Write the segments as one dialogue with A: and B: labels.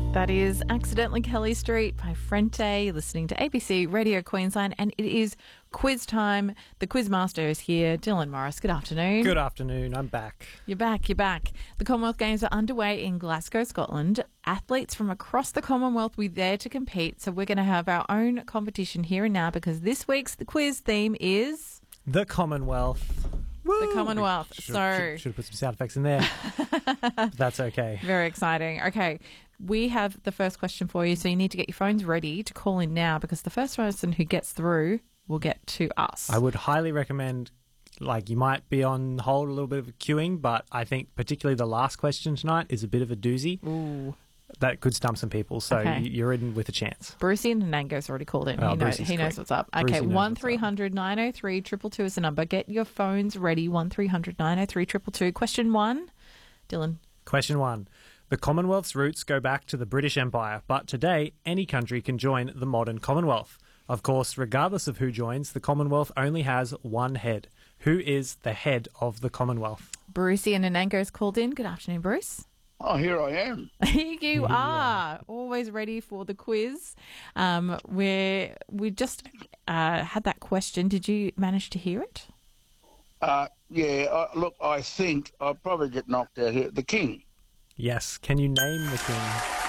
A: That is Accidentally Kelly Street by Frente, listening to ABC Radio Queensland, and it is quiz time. The Quizmaster is here. Dylan Morris, good afternoon.
B: Good afternoon. I'm back.
A: You're back. The Commonwealth Games are underway in Glasgow, Scotland. Athletes from across the Commonwealth will be there to compete, so we're going to have our own competition here and now because this week's the quiz theme is...
B: The Commonwealth. Woo!
A: The Commonwealth.
B: Should have put some sound effects in there. But that's okay.
A: Very exciting. Okay. We have the first question for you, so you need to get your phones ready to call in now because the first person who gets through will get to us.
B: I would highly recommend, you might be on hold a little bit of queuing, but I think particularly the last question tonight is a bit of a doozy.
A: Ooh.
B: That could stump some people, so you're in with a chance.
A: Brucey in Nango's already called in. He knows what's up. Okay, 1300 903 222 is the number. Get your phones ready, 1300 903 222. Question 1, Dylan.
B: Question 1. The Commonwealth's roots go back to the British Empire, but today any country can join the modern Commonwealth. Of course, regardless of who joins, the Commonwealth only has one head. Who is the head of the Commonwealth?
A: Brucey in Nango's called in. Good afternoon, Bruce.
C: Oh, here I am.
A: Here you are, always ready for the quiz. We just had that question. Did you manage to hear it?
C: Look, I think I'll probably get knocked out here. The King.
B: Yes. Can you name the King?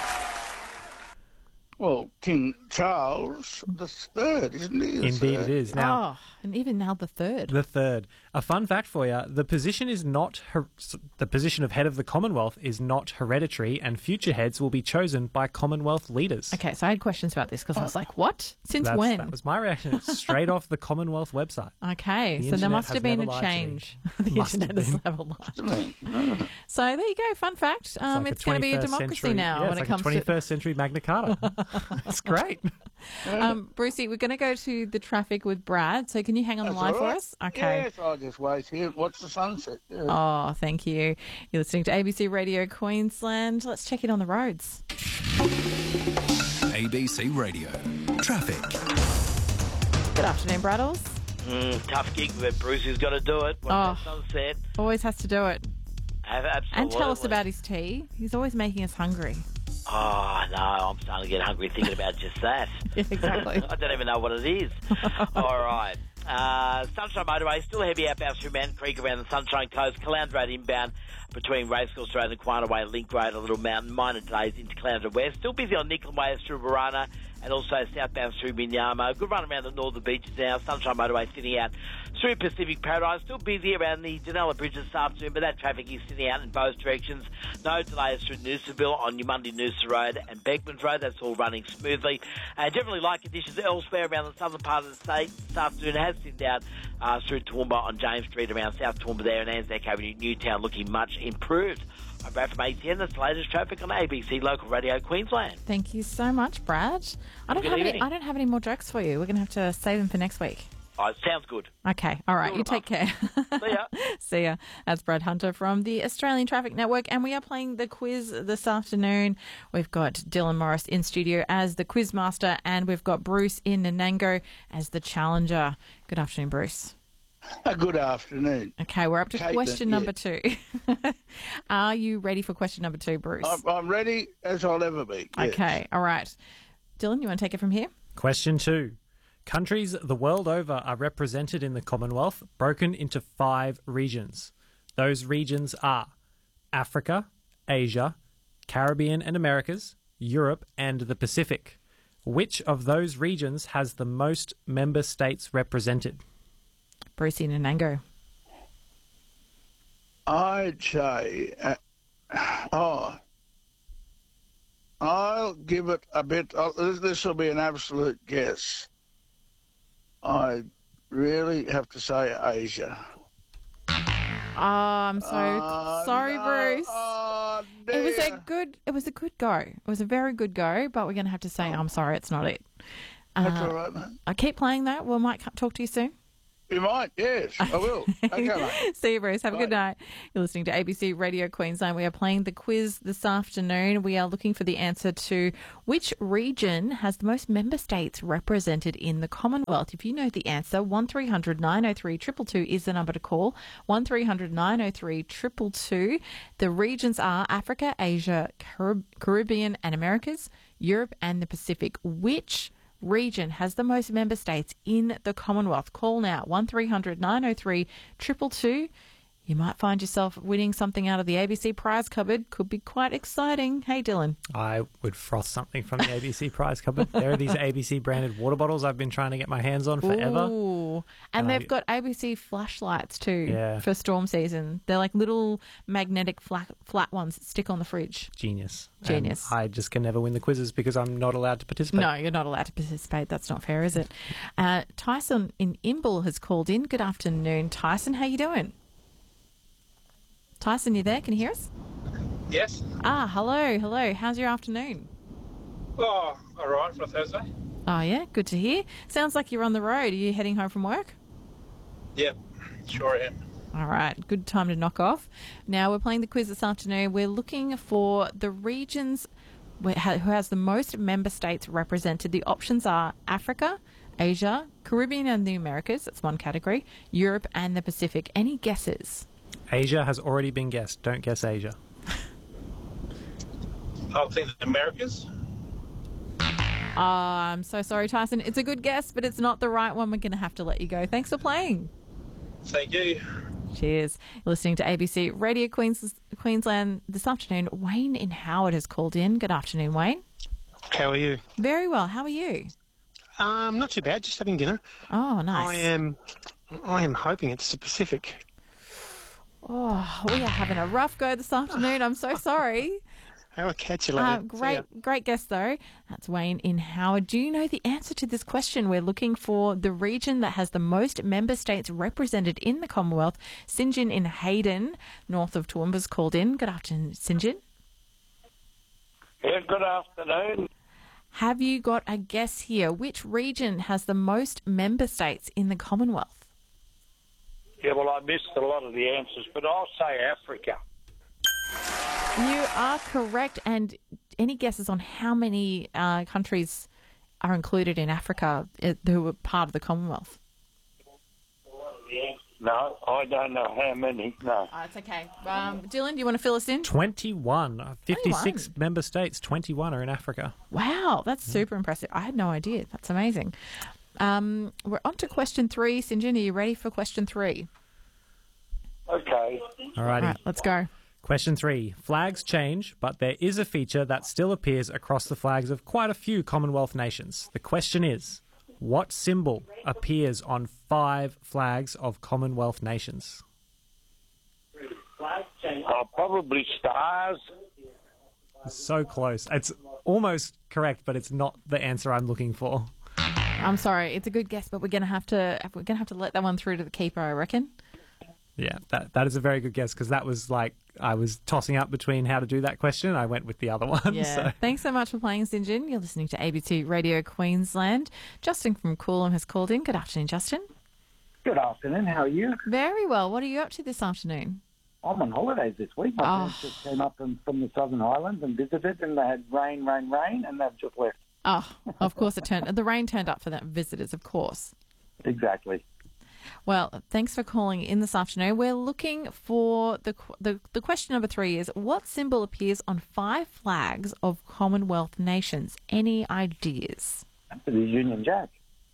C: Well, King Charles III, isn't he?
B: Indeed it is. Now,
A: and even now the third.
B: The third. A fun fact for you, the position is not the position of head of the Commonwealth is not hereditary, and future heads will be chosen by Commonwealth leaders.
A: Okay, so I had questions about this because I was like, what? Since when? That
B: was my reaction. It's straight off the Commonwealth website.
A: Okay, so there must have been a change. The internet has never lied. So there you go, fun fact. It's going to be a democracy now when it comes to...
B: 21st century Magna Carta. It's great.
A: Brucey, we're going to go to the traffic with Brad, so can you hang on the line for us? Okay.
C: Yes, I'll just wait here. Watch the sunset. Yeah.
A: Oh, thank you. You're listening to ABC Radio Queensland. Let's check in on the roads.
D: ABC Radio. Traffic.
A: Good afternoon, Braddles.
E: Tough gig, but Brucey's got to do it. Watch the sunset.
A: Always has to do it.
E: Absolutely.
A: And tell us about his tea. He's always making us hungry.
E: Oh, no, I'm starting to get hungry thinking about just that.
A: Yeah, exactly.
E: I don't even know what it is. All right. Sunshine Motorway, still heavy outbound through Mountain Creek around the Sunshine Coast. Caloundra Road inbound between Racecourse Road and Quina Way, Link Road, a little mountain. Minor delays into Caloundra West. Still busy on Nicholson Way through Warana and also southbound through Minyama. Good run around the northern beaches now. Sunshine Motorway sitting out through Pacific Paradise. Still busy around the Janella Bridge this afternoon, but that traffic is sitting out in both directions. No delays through Noosaville on your Monday Noosa Road and Beckman's Road. That's all running smoothly. Generally light conditions elsewhere around the southern part of the state this afternoon. It has thinned out through Toowoomba on James Street around South Toowoomba there, and Anzac Avenue, Newtown looking much improved. I'm Brad from ATN. That's the latest traffic on ABC Local Radio Queensland.
A: Thank you so much, Brad. I don't have any more jokes for you. We're going to have to save them for next week.
E: Oh, sounds good.
A: Okay. All right. You take care.
E: See ya.
A: See ya. That's Brad Hunter from the Australian Traffic Network, and we are playing the quiz this afternoon. We've got Dylan Morris in studio as the Quizmaster, and we've got Bruce in Nanango as the Challenger. Good afternoon, Bruce.
C: Good afternoon.
A: Okay, we're up to question number 2. Are you ready for question number 2, Bruce?
C: I'm ready as I'll ever be. Yes.
A: Okay, all right. Dylan, you want to take it from here?
B: Question 2. Countries the world over are represented in the Commonwealth, broken into 5 regions. Those regions are Africa, Asia, Caribbean and Americas, Europe and the Pacific. Which of those regions has the most member states represented?
A: Brucey Nanango.
C: I'd say, I'll give it a bit. This will be an absolute guess. I really have to say Asia.
A: Oh, I'm so sorry,
C: no.
A: Bruce.
C: Oh, dear.
A: It was a good go. It was a very good go, but we're going to have to say I'm sorry, it's not it.
C: That's all right, man.
A: I keep playing that. We might talk to you soon.
C: You might, yes, I will. Okay, mate.
A: See you, Bruce. Have a good
C: Bye.
A: night. You're listening to ABC Radio Queensland. We are playing the quiz this afternoon. We are looking for the answer to which region has the most member states represented in the Commonwealth. If you know the answer, 1300 903 222 is the number to call. 1300 903 222. The regions are Africa, Asia, Caribbean and Americas, Europe and the Pacific. Which region has the most member states in the Commonwealth? Call now, 1300 903 222. You might find yourself winning something out of the ABC prize cupboard. Could be quite exciting. Hey, Dylan.
B: I would froth something from the ABC prize cupboard. There are these ABC branded water bottles I've been trying to get my hands on forever.
A: Ooh. And they've got ABC flashlights too
B: Yeah.
A: for storm season. They're like little magnetic flat ones that stick on the fridge.
B: Genius.
A: Genius.
B: And I just can never win the quizzes because I'm not allowed to participate.
A: No, you're not allowed to participate. That's not fair, is it? Tyson in Imbil has called in. Good afternoon, Tyson. How you doing? Tyson, you there? Can you hear us?
F: Yes.
A: Hello. How's your afternoon?
F: Oh, all right for a Thursday.
A: Oh, yeah? Good to hear. Sounds like you're on the road. Are you heading home from work?
F: Yep, sure I am.
A: All right. Good time to knock off. Now, we're playing the quiz this afternoon. We're looking for the regions who has the most member states represented. The options are Africa, Asia, Caribbean and the Americas. That's one category. Europe and the Pacific. Any guesses?
B: Asia has already been guessed. Don't guess Asia.
F: I'll think the Americas.
A: I'm so sorry, Tyson. It's a good guess, but it's not the right one. We're going to have to let you go. Thanks for playing.
F: Thank you.
A: Cheers. You're listening to ABC Radio Queensland this afternoon. Wayne in Howard has called in. Good afternoon, Wayne.
G: How are you?
A: Very well. How are you?
G: Not too bad. Just having dinner.
A: Oh, nice.
G: I am hoping it's the Pacific.
A: Oh, we are having a rough go this afternoon. I'm so sorry.
G: I'll catch you later.
A: Great guess, though. That's Wayne in Howard. Do you know the answer to this question? We're looking for the region that has the most member states represented in the Commonwealth. St John in Hayden, north of Toowoomba's called in. Good afternoon, St John.
H: Yeah, good afternoon.
A: Have you got a guess here? Which region has the most member states in the Commonwealth?
H: Yeah, well, I missed a lot of the answers, but I'll say Africa.
A: You are correct. And any guesses on how many countries are included in Africa who are part of the Commonwealth?
H: No, I don't know how many. No.
A: Oh, it's okay. Dylan, do you want to fill us in?
B: 21. 56 member states, 21 are in Africa.
A: Wow, that's super impressive. I had no idea. That's amazing. We're on to question 3. St John, are you ready for question 3?
H: Okay.
B: All righty.
A: All right, let's go.
B: Question 3. Flags change, but there is a feature that still appears across the flags of quite a few Commonwealth nations. The question is, what symbol appears on 5 flags of Commonwealth nations?
H: Probably stars.
B: So close. It's almost correct, but it's not the answer I'm looking for.
A: I'm sorry, it's a good guess, but we're gonna have to let that one through to the keeper, I reckon.
B: Yeah, that is a very good guess because that was like I was tossing up between how to do that question. I went with the other one.
A: Yeah.
B: So.
A: Thanks so much for playing, St John. You're listening to ABC Radio Queensland. Justin from Coolum has called in. Good afternoon, Justin.
I: Good afternoon. How are you?
A: Very well. What are you up to this afternoon?
I: I'm on holidays this week. My parents just came up from the Southern Islands and visited, and they had rain, and they've just left.
A: Oh, of course the rain turned up for them visitors, of course.
I: Exactly.
A: Well, thanks for calling in this afternoon. We're looking for the question number 3 is, what symbol appears on 5 flags of Commonwealth nations? Any ideas?
I: The Union Jack.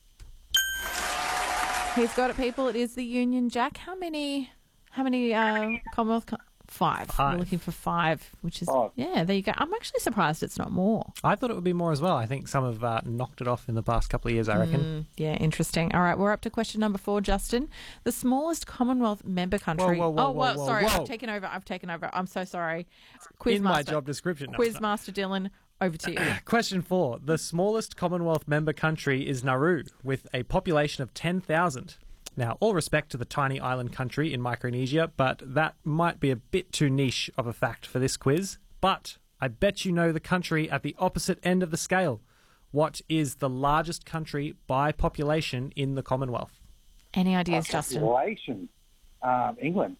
A: He's got it, people. It is the Union Jack. How many Commonwealth? 5. We're looking for 5, which is, yeah, there you go. I'm actually surprised it's not more.
B: I thought it would be more as well. I think some have knocked it off in the past couple of years, I reckon.
A: Yeah, interesting. All right, we're up to question number 4, Justin. The smallest Commonwealth member country. Sorry, I've taken over. I'm so sorry.
B: In my job description.
A: Quizmaster Dylan, over to you.
B: Question 4. The smallest Commonwealth member country is Nauru, with a population of 10,000. Now, all respect to the tiny island country in Micronesia, but that might be a bit too niche of a fact for this quiz. But I bet you know the country at the opposite end of the scale. What is the largest country by population in the Commonwealth?
A: Any ideas, Justin?
I: Population. England.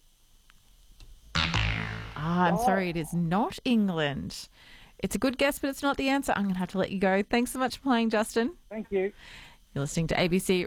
A: I'm sorry, it is not England. It's a good guess, but it's not the answer. I'm going to have to let you go. Thanks so much for playing, Justin.
I: Thank you.
A: You're listening to ABC